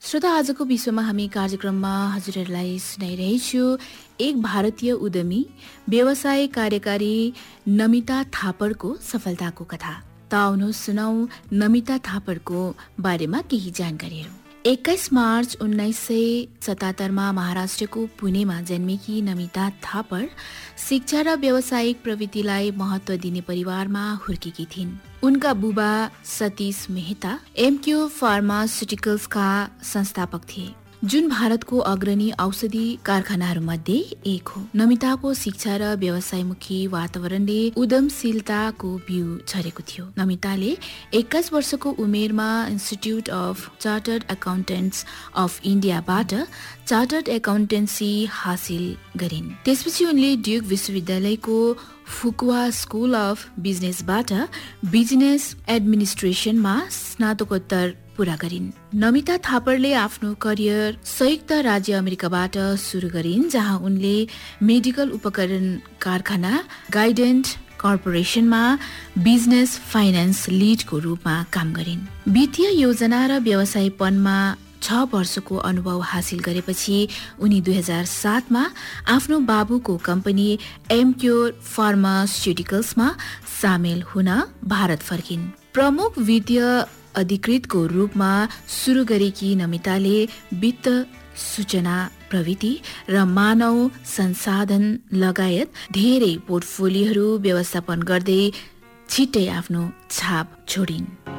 श्रोता, आजको विश्वमा हामी कार्यक्रममा हजुरहरूलाई सुनाइरहेछु एक भारतीय उद्यमी व्यवसाय कार्यकारी नमिता थापरको सफलताको कथा। त आउनुहोस् सुनौ नमिता थापरको बारेमा केही जानकारीहरू। 21 मार्च 1977 महाराष्ट्रको पुणेमा जन्मेकी नमिता थापर शिक्षा र व्यावसायिक प्रवृत्तिलाई महत्त्व दिने परिवारमा हुर्केकी थिइन्। उनका बुबा सतीश मेहता एमक्यू फार्मास्युटिकल्सका संस्थापक थिए, जुन भारतको अग्रणी औषधि कारखानाहरू मध्ये एक हो। नमिताको शिक्षा र व्यवसायमुखी वातावरणले उद्यमशीलताको बिउ छरेको थियो। नमिताले 21 वर्षको उमेरमा institute of chartered accountants of इन्डियाबाट chartered accountancy हासिल गरिन्। त्यसपछि उनले ड्युक विश्वविद्यालयको फुकुवा स्कुल अफ बिजनेसबाट बिजनेस एडमिनिस्ट्रेसनमा स्नातकोत्तर पूरा गरिन्। नमिता थापरले आफ्नो करियर संयुक्त राज्य अमेरिकाबाट सुरु गरिन्, जहाँ उनले मेडिकल उपकरण कारखाना गाइडेन्ट कर्पोरेसनमा बिजनेस फाइनेन्स लिडको रूपमा काम गरिन्। वित्तीय योजना र व्यवसायपनमा 6 वर्षको अनुभव हासिल गरेपछि उनी 2007 मा आफ्नो बाबुको कम्पनी एमक्योर फार्मास्युटिकल्समा सामेल हुन भारत फर्किन्। प्रमुख वित्तीय अधिकृतको रूपमा सुरु गरेकी नमिताले वित्त, सूचना प्रविधि र मानव संसाधन लगायत धेरै पोर्टफोलियोहरू व्यवस्थापन गर्दै छिट्टै आफ्नो छाप छोडिन्।